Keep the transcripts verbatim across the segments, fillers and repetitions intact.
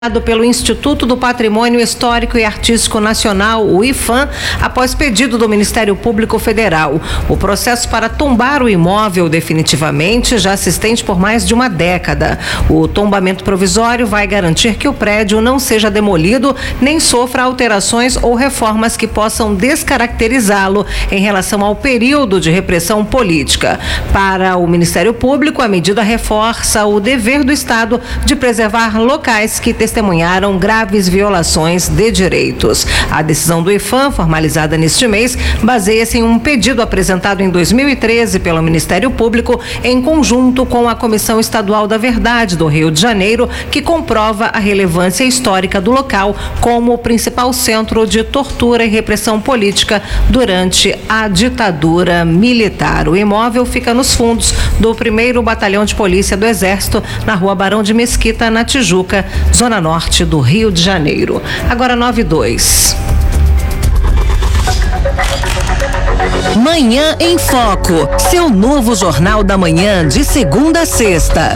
Pelo Instituto do Patrimônio Histórico e Artístico Nacional, o IFAM, após pedido do Ministério Público Federal. O processo para tombar o imóvel definitivamente já se estende por mais de uma década. O tombamento provisório vai garantir que o prédio não seja demolido nem sofra alterações ou reformas que possam descaracterizá-lo em relação ao período de repressão política. Para o Ministério Público, a medida reforça o dever do Estado de preservar locais que testemunharam graves violações de direitos. A decisão do IFAM, formalizada neste mês, baseia-se em um pedido apresentado em dois mil e treze pelo Ministério Público em conjunto com a Comissão Estadual da Verdade do Rio de Janeiro, que comprova a relevância histórica do local como o principal centro de tortura e repressão política durante a ditadura militar. O imóvel fica nos fundos do primeiro Batalhão de Polícia do Exército, na Rua Barão de Mesquita, na Tijuca, Zona Norte do Rio de Janeiro. Agora nove e dois. Manhã em Foco, seu novo jornal da manhã de segunda a sexta.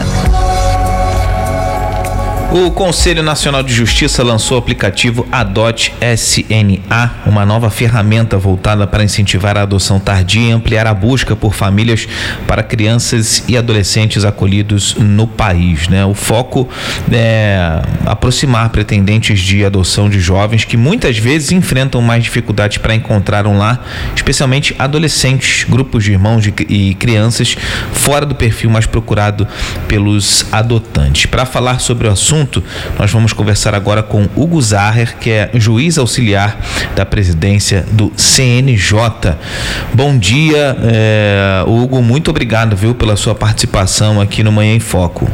O Conselho Nacional de Justiça lançou o aplicativo Adote S N A, uma nova ferramenta voltada para incentivar a adoção tardia e ampliar a busca por famílias para crianças e adolescentes acolhidos no país, né? O foco é aproximar pretendentes de adoção de jovens que muitas vezes enfrentam mais dificuldades para encontrar um lar, especialmente adolescentes, grupos de irmãos de, e crianças fora do perfil mais procurado pelos adotantes. Para falar sobre o assunto, nós vamos conversar agora com Hugo Zaher, que é juiz auxiliar da presidência do C N J. Bom dia, é, Hugo, muito obrigado, viu, pela sua participação aqui no Manhã em Foco.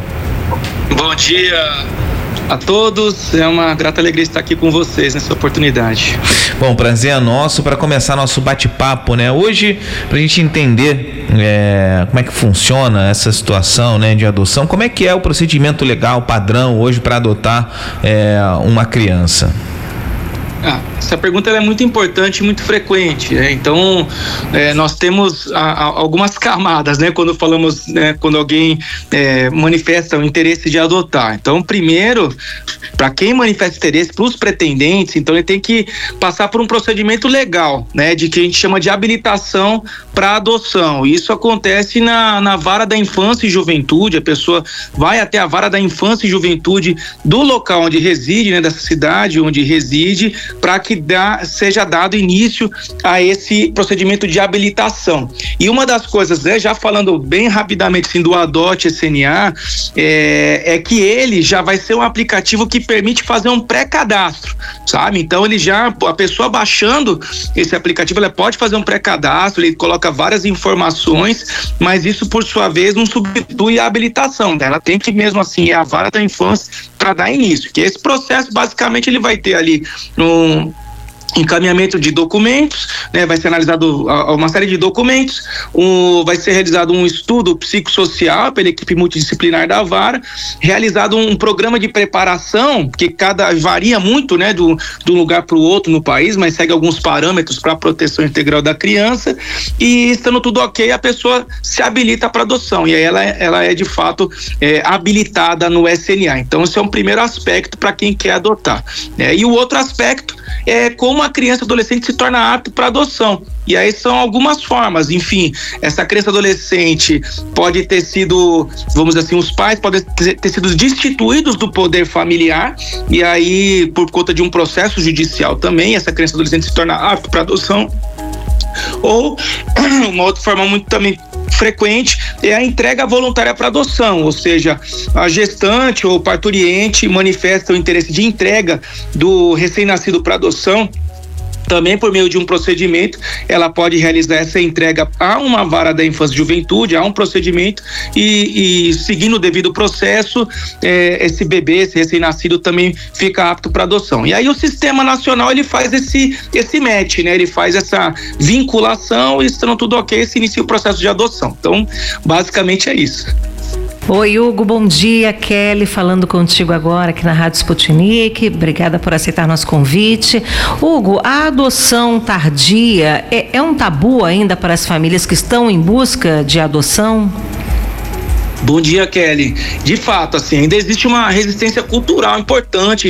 Bom dia a todos, é uma grata alegria estar aqui com vocês nessa oportunidade. Bom, prazer é nosso. Para começar nosso bate-papo, né? Hoje, para a gente entender é, como é que funciona essa situação, né, de adoção, como é que é o procedimento legal padrão hoje para adotar é, uma criança? Ah, essa pergunta ela é muito importante e muito frequente, né? Então é, nós temos a, a, algumas camadas, né? Quando falamos, né, quando alguém é, manifesta o interesse de adotar. Então, primeiro, para quem manifesta interesse, para os pretendentes, então ele tem que passar por um procedimento legal, né? De que a gente chama de habilitação para adoção. Isso acontece na, na vara da infância e juventude. A pessoa vai até a vara da infância e juventude do local onde reside, né? Dessa cidade onde reside, para que dá, seja dado início a esse procedimento de habilitação. E uma das coisas, né, já falando bem rapidamente assim, do Adote S N A, é, é que ele já vai ser um aplicativo que permite fazer um pré-cadastro, sabe? Então ele já, a pessoa baixando esse aplicativo, ela pode fazer um pré-cadastro, ele coloca várias informações, mas isso por sua vez não substitui a habilitação, né? Ela tem que mesmo assim ir à vara da infância para dar início, que esse processo basicamente ele vai ter ali um encaminhamento de documentos, né? Vai ser analisado uma série de documentos, um, vai ser realizado um estudo psicossocial pela equipe multidisciplinar da vara, realizado um programa de preparação, que cada varia muito, né, do, do lugar para o outro no país, mas segue alguns parâmetros para a proteção integral da criança, e estando tudo ok, a pessoa se habilita para adoção, e aí ela, ela é de fato é, habilitada no S N A. Então esse é um primeiro aspecto para quem quer adotar, né? E o outro aspecto é como a criança e adolescente se torna apto para adoção. E aí são algumas formas, enfim, essa criança adolescente pode ter sido, vamos dizer assim, os pais podem ter, ter sido destituídos do poder familiar, e aí por conta de um processo judicial também, essa criança adolescente se torna apto para adoção. Ou uma outra forma muito também frequente é a entrega voluntária para adoção, ou seja, a gestante ou parturiente manifesta o interesse de entrega do recém-nascido para adoção. Também por meio de um procedimento, ela pode realizar essa entrega a uma vara da infância e juventude, a um procedimento, e, e seguindo o devido processo, é, esse bebê, esse recém-nascido também fica apto para adoção. E aí o Sistema Nacional, ele faz esse, esse match, né? Ele faz essa vinculação e, estando tudo ok, se inicia o processo de adoção. Então, basicamente é isso. Oi, Hugo, bom dia. Kelly falando contigo agora aqui na Rádio Sputnik. Obrigada por aceitar nosso convite. Hugo, a adoção tardia é, é um tabu ainda para as famílias que estão em busca de adoção? Bom dia, Kelly. De fato, assim, ainda existe uma resistência cultural importante